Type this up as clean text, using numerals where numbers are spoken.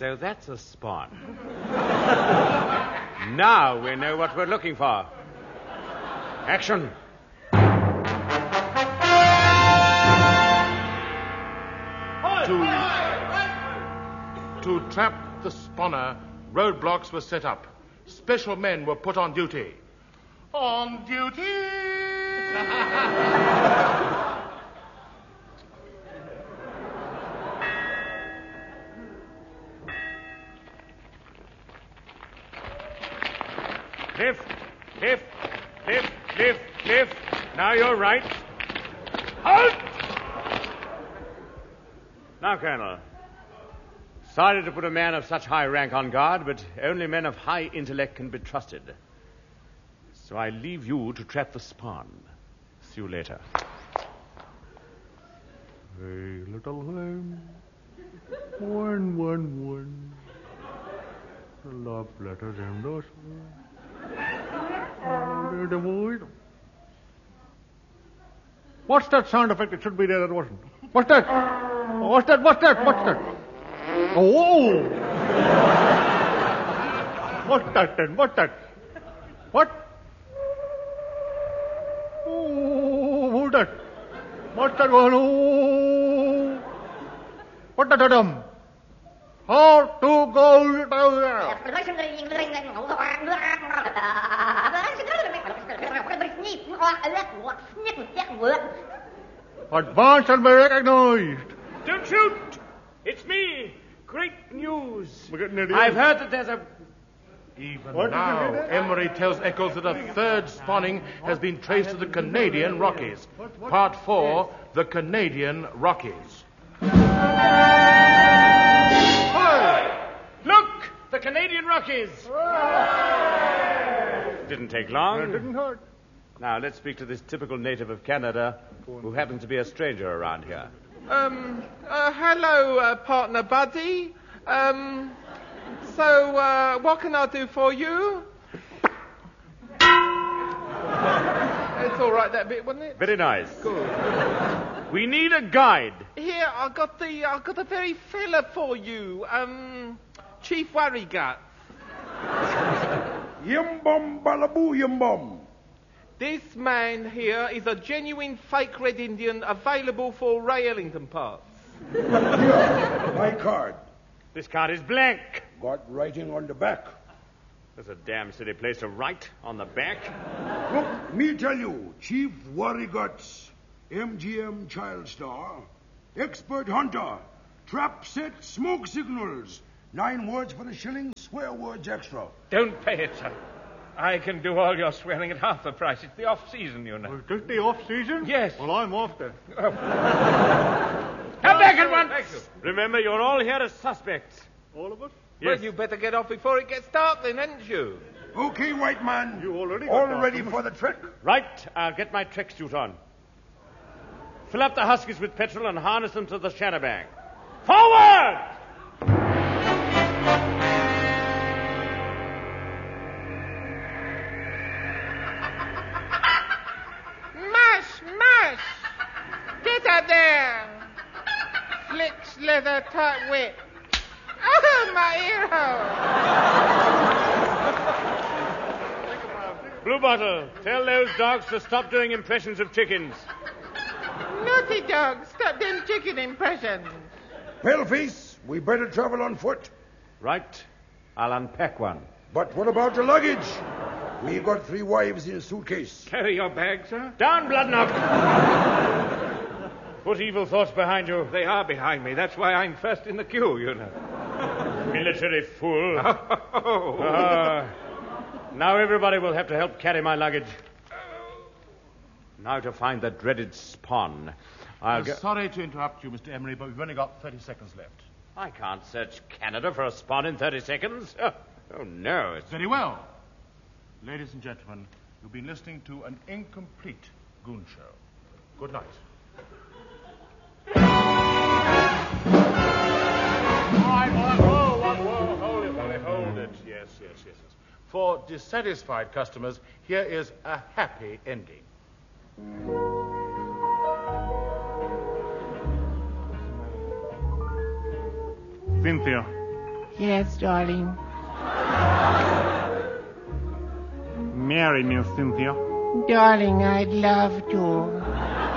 So that's a spawn. Now we know what we're looking for. Action. To trap the spanner, roadblocks were set up. Special men were put on duty. On duty! Lift. Now you're right. Halt! Now, Colonel. Sorry to put a man of such high rank on guard, but only men of high intellect can be trusted. So I leave you to trap the spawn. See you later. Hey, little lamb. 111. The love letters and those. What's that sound effect? It should be there. That wasn't. What's that? What's that? Oh! What's that then? What's that? What? Oh, who's that? What's that one? Oh! What's that, Adam? How to go there? Advance and be recognized. Don't shoot! It's me! Great news! We're getting near the I've end. heard that there's a... Even What now, did you do? Emery tells Eccles that a third spawning has been traced to the Canadian Rockies. Part 4, the Canadian Rockies. Look! The Canadian Rockies! Didn't take long. It didn't hurt. Now, let's speak to this typical native of Canada who happens to be a stranger around here. Hello, partner Buddy. What can I do for you? It's all right, that bit, wasn't it? Very nice. Good. We need a guide. Here, I got the very fella for you. Chief Worrygut. Yim bum balaboo yim bum. This man here is a genuine fake Red Indian available for Ray Ellington parts. Here, my card. This card is blank. Got writing on the back. There's a damn silly place to write on the back. Look, me tell you, Chief Worryguts, MGM Child Star, expert hunter, trap set smoke signals, 9 words for the shilling, swear words extra. Don't pay it, sir. I can do all your swearing at half the price. It's the off-season, you know. Is this the off-season? Yes. Well, I'm off then. Come back at once! Thank you. Remember, you're all here as suspects. All of us? Yes. Well, you better get off before it gets dark then, hadn't you? Okay, white man. You already got all dark. ready for the trick? Right, I'll get my trek suit on. Fill up the huskies with petrol and harness them to the shanabag. Forward! Mash! Get up there! Flicks leather tight whip. Oh, my ear hole! Blue Bottle, tell those dogs to stop doing impressions of chickens. Naughty dog, stop them chicken impressions. Paleface, we better travel on foot. Right, I'll unpack one. But what about the luggage? We got 3 wives in a suitcase. Carry your bag, sir? Down, Bloodknock! Put evil thoughts behind you. They are behind me. That's why I'm first in the queue, you know. Military fool. Oh. Now everybody will have to help carry my luggage. Now to find the dreaded spawn. I'll go... Sorry to interrupt you, Mr. Emery, but we've only got 30 seconds left. I can't search Canada for a spawn in 30 seconds. Oh no. It's... Very well. Ladies and gentlemen, you've been listening to an incomplete Goon Show. Good night. Hold it. Yes. For dissatisfied customers, here is a happy ending. Cynthia, Yes, darling. Marry me, Cynthia. Darling, I'd love to.